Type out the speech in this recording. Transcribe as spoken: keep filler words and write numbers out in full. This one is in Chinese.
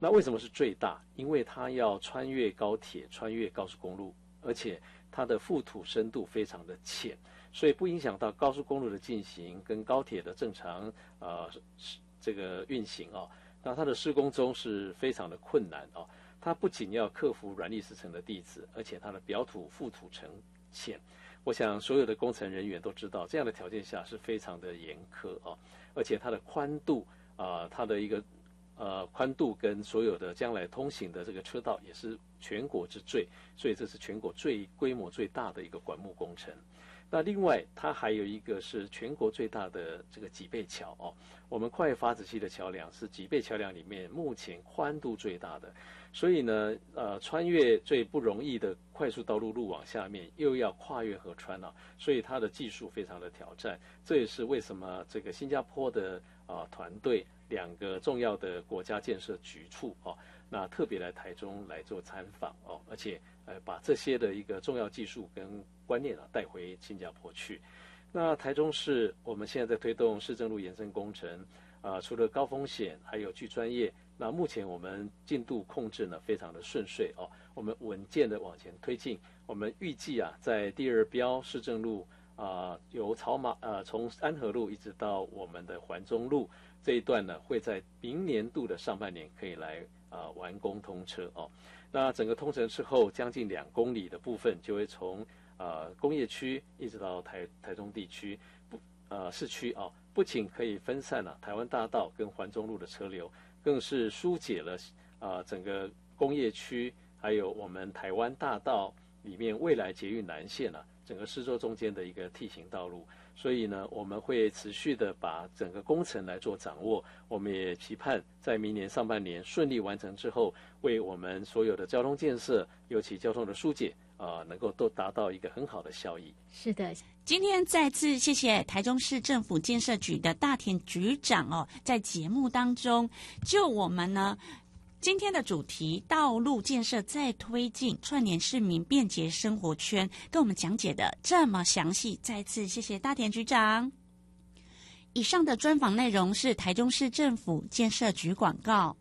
那为什么是最大？因为它要穿越高铁、穿越高速公路，而且它的覆土深度非常的浅，所以不影响到高速公路的进行跟高铁的正常呃这个运行哦。那它的施工中是非常的困难哦。它不仅要克服软砾石层的地质，而且它的表土覆土层浅。我想所有的工程人员都知道，这样的条件下是非常的严苛哦，而且它的宽度啊、呃，它的一个呃宽度跟所有的将来通行的这个车道也是全国之最，所以这是全国最规模最大的一个管木工程。那另外，它还有一个是全国最大的这个脊背桥哦。我们跨越筏子溪的桥梁是脊背桥梁里面目前宽度最大的，所以呢，呃，穿越最不容易的快速道路路网下面，又要跨越河川啊，所以它的技术非常的挑战。这也是为什么这个新加坡的啊、呃、团队两个重要的国家建设局处哦，那特别来台中来做参访哦，而且呃把这些的一个重要技术跟观念啊带回新加坡去。那台中市我们现在在推动市政路延伸工程啊、呃，除了高风险，还有具专业。那目前我们进度控制呢非常的顺遂哦，我们稳健的往前推进。我们预计啊，在第二标市政路啊、呃，由草马呃从安和路一直到我们的环中路这一段呢，会在明年度的上半年可以来啊、呃、完工通车哦。那整个通车之后，将近两公里的部分就会从呃工业区一直到台台中地区不呃市区啊、哦，不仅可以分散了、啊、台湾大道跟环中路的车流，更是疏解了啊、呃、整个工业区还有我们台湾大道里面未来捷运南线啊整个市州中间的一个 T 型道路。所以呢，我们会持续的把整个工程来做掌握。我们也期盼在明年上半年顺利完成之后，为我们所有的交通建设，尤其交通的疏解啊、呃，能够都达到一个很好的效益。 是的，今天再次谢谢台中市政府建设局的大田局长哦，在节目当中就我们呢。今天的主题道路建设再推进，串联市民便捷生活圈，跟我们讲解的这么详细，再次谢谢大田局长。以上的专访内容是台中市政府建设局广告。